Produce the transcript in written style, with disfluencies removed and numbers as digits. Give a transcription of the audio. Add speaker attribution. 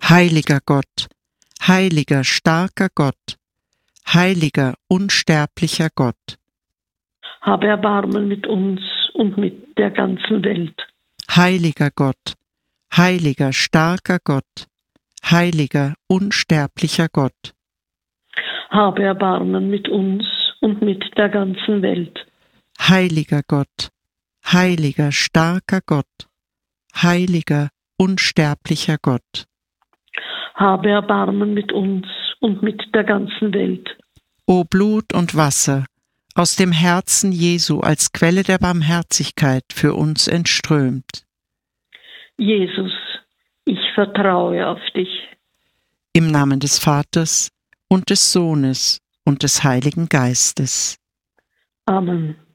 Speaker 1: Heiliger Gott, heiliger, starker Gott, heiliger, unsterblicher Gott.
Speaker 2: Habe Erbarmen mit uns und mit der ganzen Welt.
Speaker 1: Heiliger Gott, heiliger, starker Gott, heiliger, unsterblicher Gott.
Speaker 2: Habe Erbarmen mit uns und mit der ganzen Welt.
Speaker 1: Heiliger Gott, heiliger, starker Gott, heiliger, unsterblicher Gott.
Speaker 2: Habe Erbarmen mit uns und mit der ganzen Welt.
Speaker 1: O Blut und Wasser, aus dem Herzen Jesu als Quelle der Barmherzigkeit für uns entströmt.
Speaker 2: Jesus, ich vertraue auf dich.
Speaker 1: Im Namen des Vaters und des Sohnes und des Heiligen Geistes.
Speaker 2: Amen.